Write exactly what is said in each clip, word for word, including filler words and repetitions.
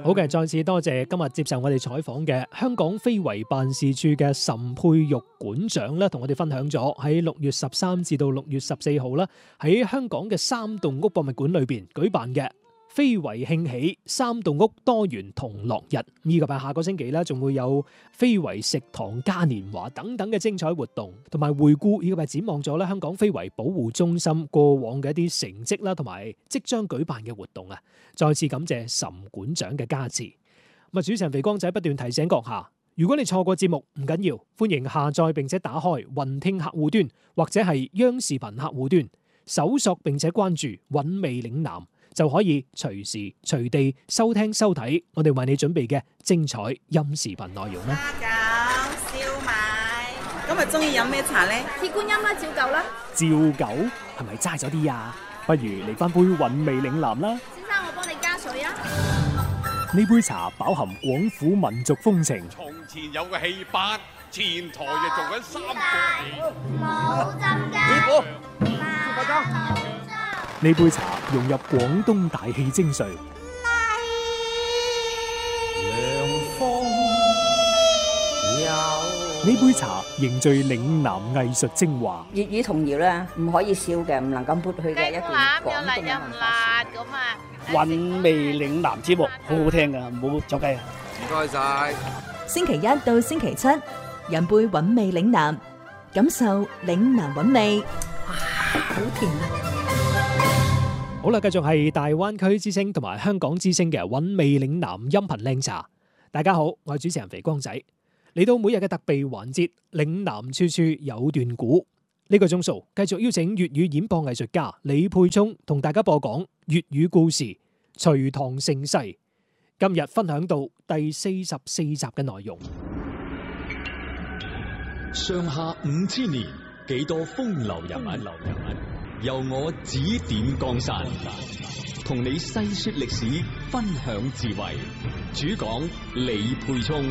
好嘅，再次多謝今日接受我哋採訪嘅香港非遺辦事處嘅岑佩玉館長咧，同我哋分享咗喺六月十三至到六月十四號啦，喺香港嘅三棟屋博物館裏邊舉辦嘅非遺興起三棟屋多元同樂日，以及係下個星期咧，仲會有非遺食堂嘉年華等等嘅精彩活動，同埋回顧以及係展望咗咧香港非遺保護中心過往嘅一啲成績啦，同埋即將舉辦嘅活動啊！再次感謝岑館長嘅加持。咁啊，主持人肥光仔不斷提醒閣下，如果你錯過節目唔緊要，歡迎下載並且打開雲聽客戶端或者係央視頻客戶端，搜索並且關注韻味嶺南，就可以隨時隨地收聽收睇我哋為你準備嘅精彩音視頻內容啦。 蝦餃、燒賣，今日中意飲咩茶呢？ 鐵觀音啦，照舊啦。 照舊係咪齋咗啲啊？不如嚟翻杯韻味嶺南啦。 先生，我幫你加水啊。 呢杯茶飽含廣府民族風情。 從前有個戲班，前台就做緊三個冇浸㗎。 師傅，師傅呢杯茶融入廣東大氣精髓。呢杯茶凝聚嶺南藝術精華。 粵語童謠咧，唔可以少嘅，唔能夠抹去嘅一段廣東嘅文化。 咁啊， 韻味嶺南節目好好聽噶，唔好走雞啊！ 唔該晒。 星期一到星期七，飲杯韻味嶺南，感受嶺南韻味。哇，好甜啊！ 好啦，繼續係大灣區之聲同埋香港之聲嘅韻味嶺南音頻靚茶。大家好，我係主持人肥光仔。嚟到每日嘅特備環節，嶺南處處有段古。呢個鐘數繼續邀請粵語演播藝術家李沛聰同大家播講粵語故事《隋唐盛世》。今日分享到第四十四集嘅內容。 上下五千年，幾多風流人物，流人物由我指點江山，同你細說歷史，分享智慧。主講李沛聰。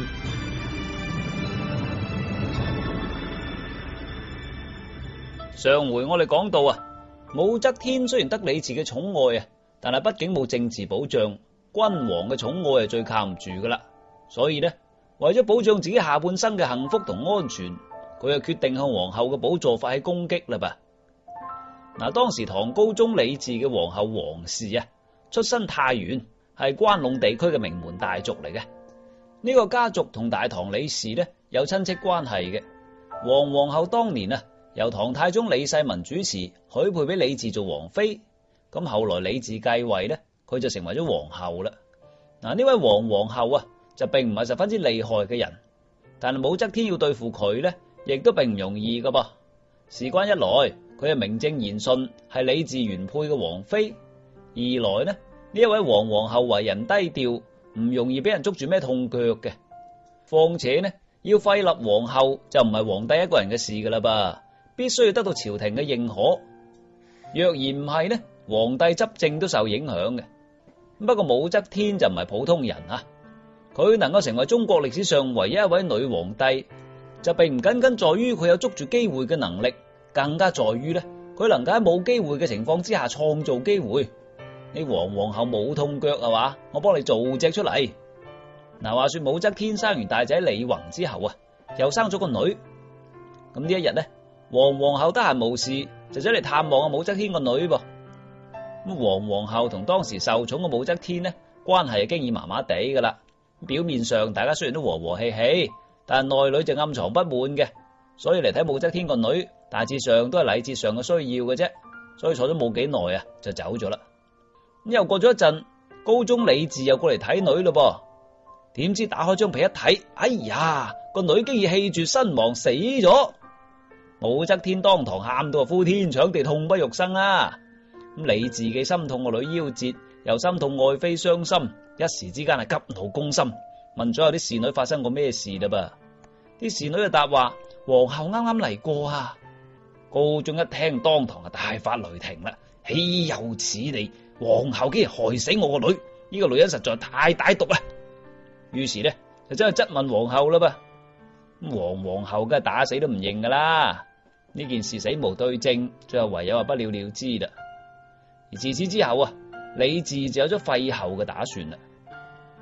上回我哋講到啊，武則天雖然得李治嘅寵愛啊，但係畢竟冇政治保障，君王嘅寵愛係最靠唔住噶啦。所以呢，為咗保障自己下半生嘅幸福同安全，佢就決定向皇后嘅寶座發起攻擊啦噃。嗱，當時唐高宗李治嘅皇后王氏啊，出身太原，係關隴地區嘅名門大族嚟嘅。呢個家族同大唐李氏呢有親戚關係嘅。王皇后當年啊，由唐太宗李世民主持，許配俾李治做王妃。咁後來李治繼位呢，佢就成為咗皇后啦。嗱，呢位王皇后啊，就並唔係十分之厲害嘅人，但係武則天要對付佢呢，亦都並唔容易噶噃。事關一來，佢係名正言順係李治原配嘅王妃；二來呢，呢一位王皇后為人低調，唔容易俾人捉住咩痛腳嘅。況且呢，要廢立皇后就唔係皇帝一個人嘅事噶啦噃。必須要得到朝廷嘅認可，若然唔係呢，皇帝執政都受影響嘅。不過武則天就唔係普通人啊，佢能夠成為中國歷史上唯一一位女皇帝，就並唔僅僅在於佢有捉住機會嘅能力，更加在於呢，佢能夠喺冇機會嘅情況之下創造機會。你王皇后冇痛腳啊嘛，我幫你做隻出嚟。嗱，話說武則天生完大仔李弘之後啊，又生咗個女。咁呢一日呢，王皇后得閒無事就走嚟探望阿武則天個女噃。咁王皇后同當時受寵嘅武則天呢，關係經已麻麻地噶啦。表面上大家雖然都和和氣氣，但係內裏就暗藏不滿嘅。所以嚟睇武則天個女，大致上都係禮節上嘅需要嘅啫。所以坐咗冇幾耐啊，就走咗啦。咁又過咗一陣，高宗李治又過嚟睇女咯噃。點知打開張被一睇，哎呀，個女竟然氣絕身亡死咗。武則天當堂喊到呼天搶地，痛不欲生啊！咁李治既心痛個女夭折，又心痛愛妃傷心，一時之間係急怒攻心，問咗有啲侍女發生過咩事啦噃。啲侍女就答話皇后啱啱嚟過啊。高宗一聽，當堂就大發雷霆啦！豈有此理！皇后竟然害死我個女，呢、這個女人實在太歹毒啦！於是呢，就真係質問皇后啦噃。王皇后梗係打死都唔認噶啦。呢件事死無對證，最後唯有話不了了之啦。而自此之後啊，李治就有咗廢后嘅打算啦。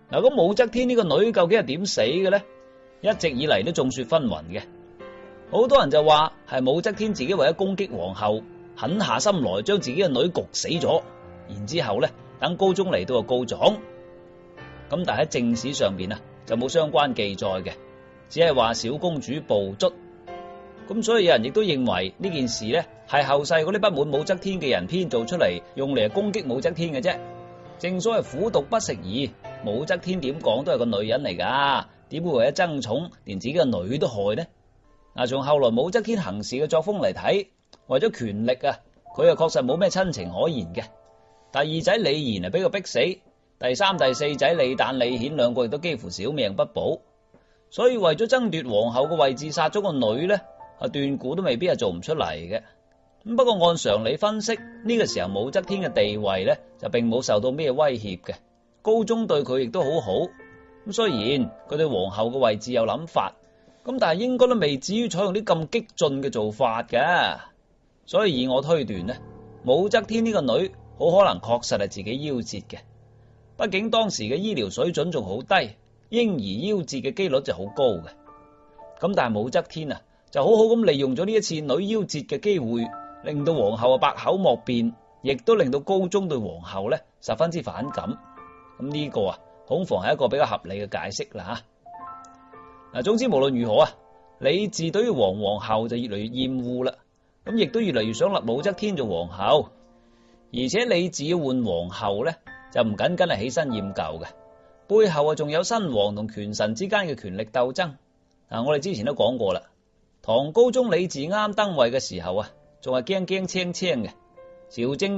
嗱，咁武則天呢個女究竟係點死嘅呢？一直以嚟都眾說紛紜嘅，好多人就話係武則天自己為咗攻擊皇后，狠下心來將自己嘅女焗死咗，然之後咧等高宗嚟到就告狀。咁但係喺正史上邊啊就冇相關記載嘅，只係話小公主暴卒。咁所以有人亦都認為呢件事咧係後世嗰啲不滿武則天嘅人編造出嚟，用嚟攻擊武則天嘅啫。正所謂虎毒不食兒，武則天點講都係個女人嚟噶，點會為咗爭寵連自己嘅女都害呢？嗱，從後來武則天行事嘅作風嚟睇，為咗權力啊，佢又確實冇咩親情可言嘅。第二仔李賢啊俾佢逼死，第三、第四仔李旦、李顯兩個亦都幾乎小命不保，所以為咗爭奪皇后嘅位置殺咗個女呢，啊斷估都未必係做唔出嚟嘅。咁不過按常理分析，呢個時候武則天嘅地位呢就並冇受到咩威脅嘅，高宗對佢亦都好好。咁雖然佢對皇后嘅位置有諗法，咁但係應該都未至於採用啲咁激進嘅做法嘅。所以以我推斷呢，武則天呢個女好可能確實係自己夭折嘅。畢竟當時嘅醫療水準仲好低，嬰兒夭折嘅幾率就好高嘅。咁但係武則天啊就好好咁利用咗呢一次女夭折嘅機會，令到皇后啊百口莫辯，亦都令到高宗對皇后咧十分之反感。咁呢個啊恐防係一個比較合理嘅解釋啦吓。嗱，總之無論如何啊，李治對於皇皇后就越嚟越厭惡啦，咁亦都越嚟越想立武則天做皇后。而且李治要換皇后咧，就唔僅僅係起身厭舊嘅，背後啊仲有新王同權臣之間嘅權力鬥爭。嗱，我哋之前都講過啦，唐高宗李治啱登位嘅時候啊，仲係驚驚青青嘅，朝政